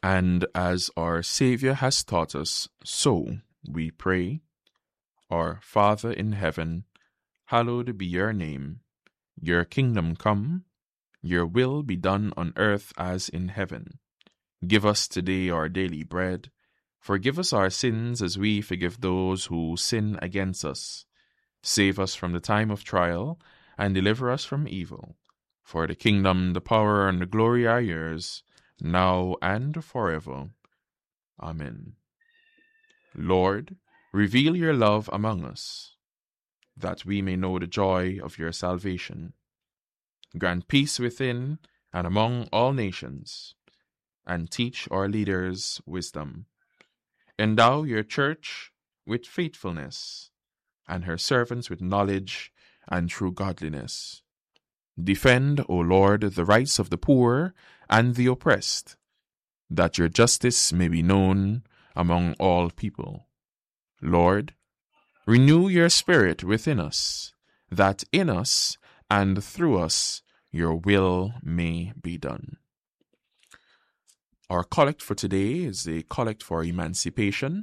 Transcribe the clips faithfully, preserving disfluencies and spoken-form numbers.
And as our Savior has taught us, so we pray. Our Father in heaven, hallowed be your name. Your kingdom come, your will be done on earth as in heaven. Give us today our daily bread. Forgive us our sins as we forgive those who sin against us. Save us from the time of trial, and deliver us from evil. For the kingdom, the power, and the glory are yours, now and forever. Amen. Lord, reveal your love among us, that we may know the joy of your salvation. Grant peace within and among all nations, and teach our leaders wisdom. Endow your church with faithfulness, and her servants with knowledge and true godliness. Defend, O Lord, the rights of the poor and the oppressed, that your justice may be known among all people. Lord, renew your spirit within us, that in us and through us your will may be done. Our collect for today is a collect for emancipation.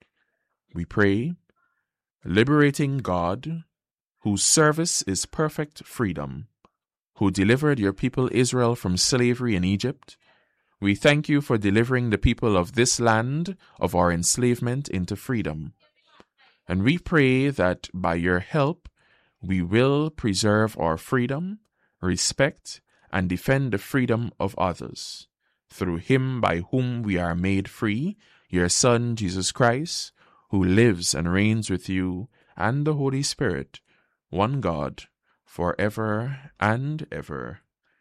We pray, liberating God, whose service is perfect freedom, who delivered your people Israel from slavery in Egypt. We thank you for delivering the people of this land of our enslavement into freedom. And we pray that by your help, we will preserve our freedom, respect, and defend the freedom of others. Through him by whom we are made free, your Son, Jesus Christ, who lives and reigns with you and the Holy Spirit, one God, forever and ever.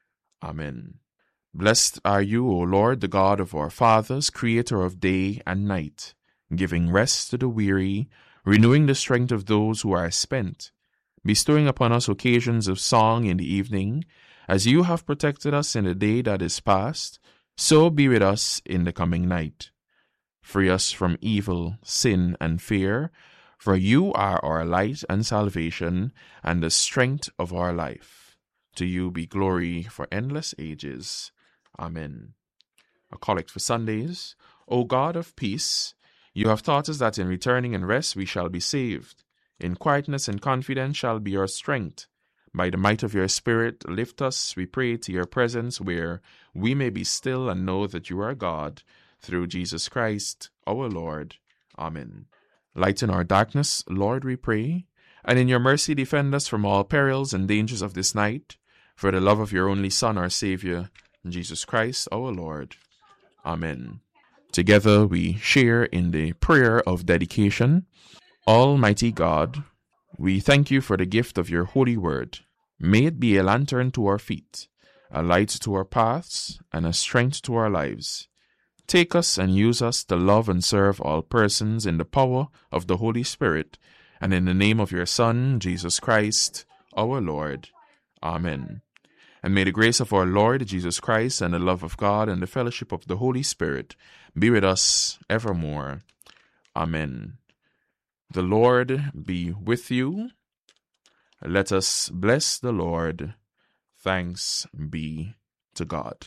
Amen. Blessed are you, O Lord, the God of our fathers, creator of day and night, giving rest to the weary, renewing the strength of those who are spent, bestowing upon us occasions of song in the evening, as you have protected us in the day that is past, so be with us in the coming night. Free us from evil, sin, and fear, for you are our light and salvation, and the strength of our life. To you be glory for endless ages. Amen. A collect for Sundays. O God of peace, you have taught us that in returning and rest we shall be saved. In quietness and confidence shall be our strength. By the might of your Spirit, lift us, we pray, to your presence, where we may be still and know that you are God, through Jesus Christ, our Lord. Amen. Lighten our darkness, Lord, we pray, and in your mercy defend us from all perils and dangers of this night, for the love of your only Son, our Saviour, Jesus Christ, our Lord. Amen. Together we share in the prayer of dedication. Almighty God, we thank you for the gift of your holy word. May it be a lantern to our feet, a light to our paths, and a strength to our lives. Take us and use us to love and serve all persons in the power of the Holy Spirit, and in the name of your Son, Jesus Christ, our Lord. Amen. And may the grace of our Lord Jesus Christ, and the love of God, and the fellowship of the Holy Spirit be with us evermore. Amen. The Lord be with you. Let us bless the Lord. Thanks be to God.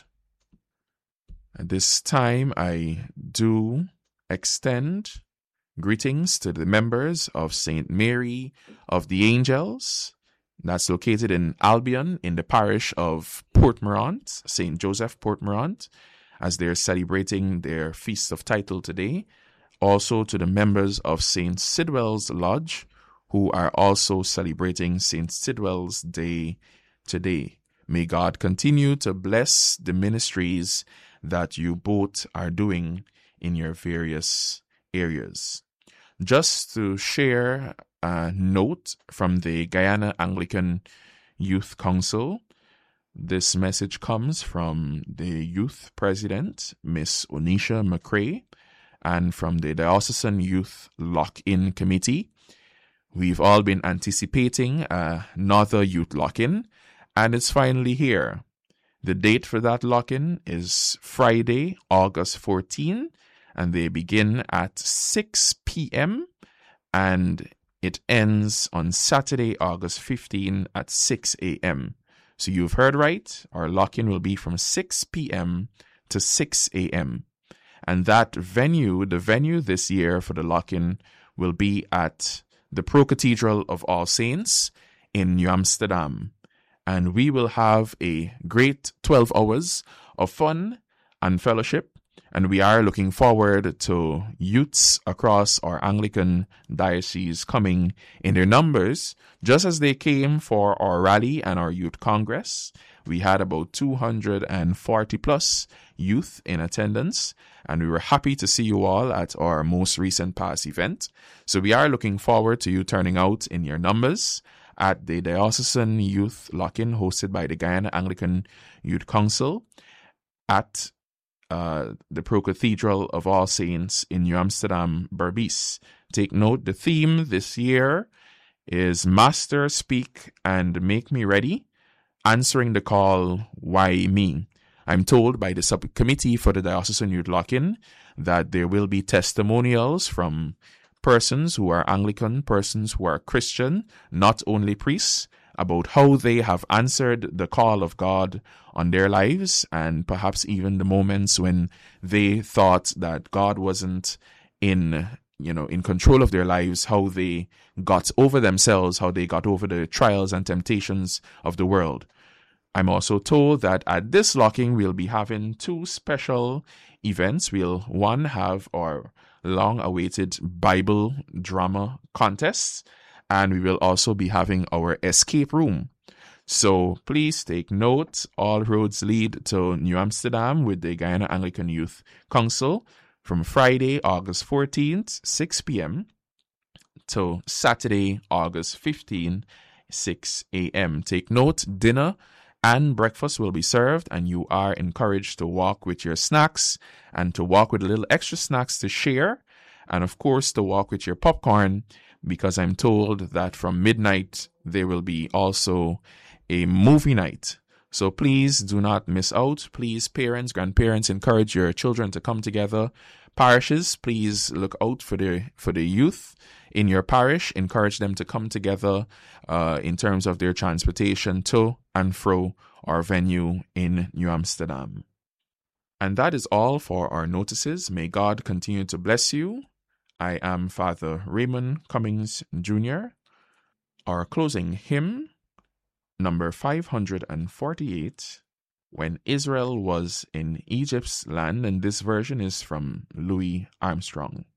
At this time, I do extend greetings to the members of Saint Mary of the Angels. That's located in Albion in the parish of Portmorant, Saint Joseph Portmorant, as they're celebrating their Feast of Title today. Also to the members of Saint Sidwell's Lodge, who are also celebrating Saint Sidwell's Day today. May God continue to bless the ministries that you both are doing in your various areas. Just to share a note from the Guyana Anglican Youth Council, this message comes from the youth president, Miss Onisha McCrae, and from the Diocesan Youth Lock-In Committee. We've all been anticipating another youth lock-in, and it's finally here. The date for that lock-in is Friday, August fourteenth, and they begin at six p.m. and it ends on Saturday, August fifteenth at six a.m. So you've heard right, our lock-in will be from six p.m. to six a.m. And that venue, the venue this year for the lock-in, will be at the Pro Cathedral of All Saints in New Amsterdam. And we will have a great twelve hours of fun and fellowship. And we are looking forward to youths across our Anglican diocese coming in their numbers, just as they came for our rally and our youth congress. We had about two hundred forty plus youth in attendance, and we were happy to see you all at our most recent past event. So we are looking forward to you turning out in your numbers at the Diocesan Youth Lock-in hosted by the Guyana Anglican Youth Council at uh, the Pro Cathedral of All Saints in New Amsterdam, Berbice. Take note, the theme this year is Master, Speak, and Make Me Ready, answering the call, Why Me? I'm told by the subcommittee for the Diocesan Youth Lock-in that there will be testimonials from persons who are Anglican, persons who are Christian, not only priests, about how they have answered the call of God on their lives, and perhaps even the moments when they thought that God wasn't in, you know, in control of their lives, how they got over themselves, how they got over the trials and temptations of the world. I'm also told that at this locking, we'll be having two special events. We'll, one, have our long-awaited Bible drama contests, and we will also be having our escape room. So please take note. All roads lead to New Amsterdam with the Guyana Anglican Youth Council from Friday, August fourteenth, six p.m. to Saturday, August fifteenth, six a.m. Take note, dinner and breakfast will be served, and you are encouraged to walk with your snacks and to walk with a little extra snacks to share, and of course to walk with your popcorn, because I'm told that from midnight there will be also a movie night. So please do not miss out. Please, parents, grandparents, encourage your children to come together. Parishes, please look out for the for the youth in your parish. Encourage them to come together uh, in terms of their transportation to and fro our venue in New Amsterdam. And that is all for our notices. May God continue to bless you. I am Father Raymond Cummings Junior Our closing hymn, number five hundred forty-eight, When Israel Was in Egypt's Land, and this version is from Louis Armstrong.